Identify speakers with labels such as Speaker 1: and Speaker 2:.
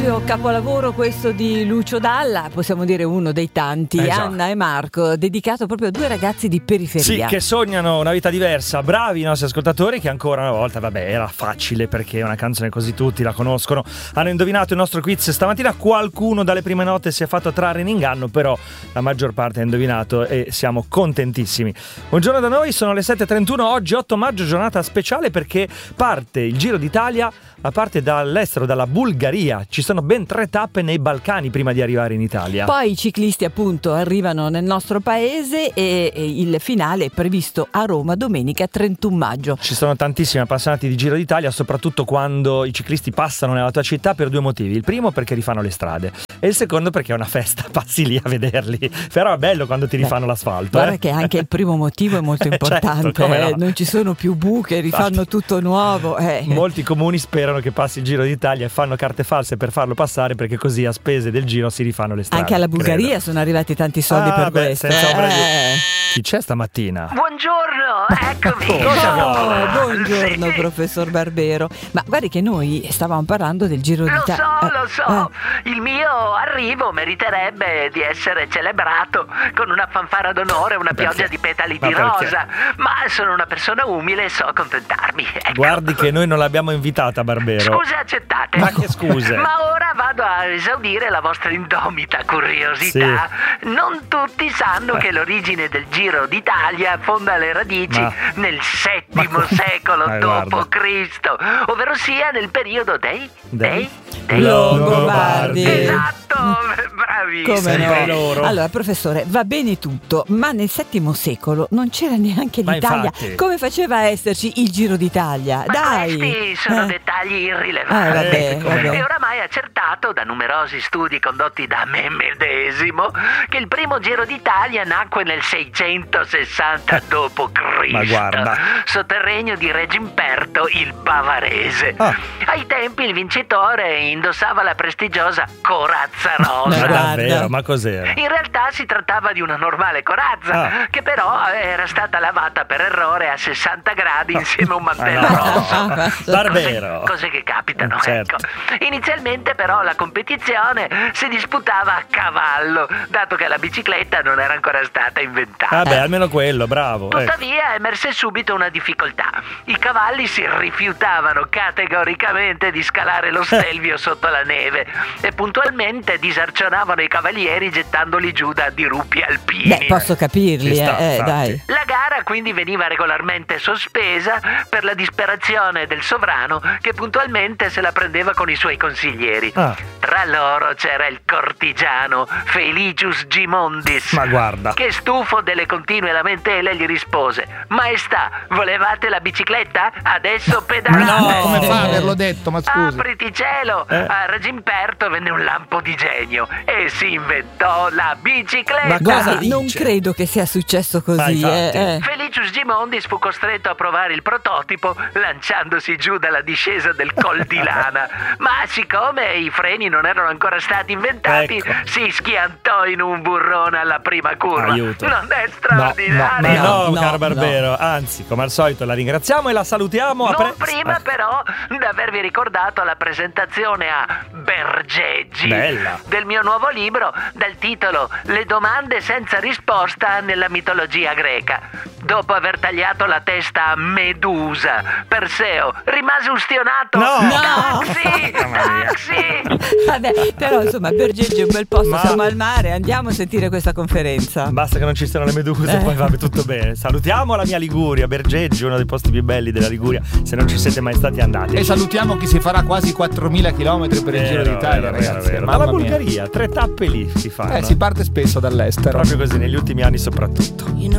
Speaker 1: Capolavoro questo di Lucio Dalla, possiamo dire uno dei tanti, Anna e Marco, dedicato proprio a due ragazzi di periferia.
Speaker 2: Sì, che sognano una vita diversa, bravi i nostri ascoltatori che ancora una volta, era facile perché è una canzone così tutti la conoscono, hanno indovinato il nostro quiz stamattina, qualcuno dalle prime note si è fatto trarre in inganno, però la maggior parte ha indovinato e siamo contentissimi. Buongiorno da noi, sono le 7.31, oggi 8 maggio, giornata speciale perché parte il Giro d'Italia, a parte dall'estero, dalla Bulgaria. Ci sono ben 3 tappe nei Balcani prima di arrivare in Italia.
Speaker 1: Poi i ciclisti appunto arrivano nel nostro paese e il finale è previsto a Roma domenica 31 maggio.
Speaker 2: Ci sono tantissimi appassionati di Giro d'Italia, soprattutto quando i ciclisti passano nella tua città per 2 motivi. Il primo perché rifanno le strade e il secondo perché è una festa, passi lì a vederli. Però è bello quando ti rifanno l'asfalto.
Speaker 1: Guarda che anche il primo motivo è molto importante,
Speaker 2: certo, no.
Speaker 1: Non ci sono più buche, rifanno tutto nuovo.
Speaker 2: Molti comuni sperano che passi il Giro d'Italia e fanno carte false per farlo passare, perché così a spese del Giro si rifanno le strade.
Speaker 1: Anche alla Bulgaria
Speaker 2: credo.
Speaker 1: sono arrivati tanti soldi per questo.
Speaker 2: Senza ombra di... Chi c'è stamattina?
Speaker 3: Buongiorno, eccomi.
Speaker 1: Buongiorno
Speaker 3: Sì.
Speaker 1: Professor Barbero. Ma guardi che noi stavamo parlando del Giro d'Italia.
Speaker 3: Lo so, il mio arrivo meriterebbe di essere celebrato con una fanfara d'onore, una pioggia di petali di rosa, ma sono una persona umile e so accontentarmi. Ecco.
Speaker 2: Guardi che noi non l'abbiamo invitata, Barbero.
Speaker 3: Scuse accettate.
Speaker 2: Ma che scuse?
Speaker 3: Ma ora vado a esaudire la vostra indomita curiosità.
Speaker 2: Sì.
Speaker 3: Non tutti sanno che l'origine del Giro d'Italia fonda le radici nel VII secolo d.C., ovvero sia nel periodo dei
Speaker 1: Longobardi.
Speaker 3: Esatto, bravissimo.
Speaker 1: Come
Speaker 2: Sempre
Speaker 1: no?
Speaker 2: loro.
Speaker 1: Allora professore, va bene tutto, ma nel VII secolo non c'era neanche
Speaker 2: Ma
Speaker 1: l'Italia.
Speaker 2: infatti.
Speaker 1: Come faceva a esserci il Giro d'Italia?
Speaker 3: Ma
Speaker 1: Dai!
Speaker 3: questi sono dettagli irrilevanti.
Speaker 1: Vabbè.
Speaker 3: È oramai accertato da numerosi studi condotti da me medesimo che il primo Giro d'Italia nacque nel 660 d.C.
Speaker 2: Ma guarda.
Speaker 3: sotto il regno di Re Gimperto il Bavarese. Ai tempi il vincitore indossava la prestigiosa corazza rosa.
Speaker 2: Ma davvero? Ma cos'era?
Speaker 3: In realtà si trattava di una normale corazza che però era stata lavata per errore a 60 gradi insieme a un mantello rosso.
Speaker 2: Barbero.
Speaker 3: Cose che capitano,
Speaker 2: Certo.
Speaker 3: ecco. Inizialmente però la competizione si disputava a cavallo, dato che la bicicletta non era ancora stata inventata.
Speaker 2: Vabbè, almeno quello, bravo.
Speaker 3: Tuttavia emerse subito una difficoltà. I cavalli si rifiutavano categoricamente di scalare lo Stelvio sotto la neve e puntualmente disarcionavano i cavalieri gettandoli giù da dirupi alpini.
Speaker 1: Beh, posso capirli,
Speaker 2: Ci sta,
Speaker 1: dai.
Speaker 3: La gara quindi veniva regolarmente sospesa per la disperazione del sovrano che puntualmente se la prendeva con i suoi consiglieri. Tra loro c'era il cortigiano Felicius Gimondis.
Speaker 2: Ma guarda.
Speaker 3: Che stufo delle continue lamentele gli rispose: Maestà, volevate la bicicletta? Adesso pedalate.
Speaker 4: No, come fa a averlo detto? Ma scusi.
Speaker 3: Apriti cielo! A Re Gimperto venne un lampo di genio e si inventò la bicicletta.
Speaker 2: Ma cosa dice?
Speaker 1: Non credo che sia successo così.
Speaker 3: Felicius Gimondis fu costretto a provare il prototipo lanciandosi giù dalla discesa del Col di Lana, ma siccome i freni non erano ancora stati inventati, si schiantò in un burrone alla prima curva.
Speaker 2: Aiuto.
Speaker 3: Non è straordinario?
Speaker 2: No, caro Barbero, anzi, come al solito la ringraziamo e la salutiamo.
Speaker 3: Non prima però di avervi ricordato la presentazione a Bergeggi del mio nuovo libro dal titolo Le domande senza risposta nella mitologia greca. Dopo aver tagliato la testa a Medusa, Perseo rimase ustionato. Taxi!
Speaker 1: Vabbè, però insomma Bergeggi è un bel posto, siamo al mare, andiamo a sentire questa conferenza.
Speaker 2: Basta che non ci siano le meduse, poi va tutto bene. Salutiamo la mia Liguria, Bergeggi, uno dei posti più belli della Liguria, se non ci siete mai stati andati.
Speaker 4: E salutiamo chi si farà quasi 4.000 km per il Giro d'Italia, ragazzi.
Speaker 2: Ma la Bulgaria, 3 tappe lì si fanno.
Speaker 4: Si parte spesso dall'estero.
Speaker 2: Proprio così, negli ultimi anni soprattutto.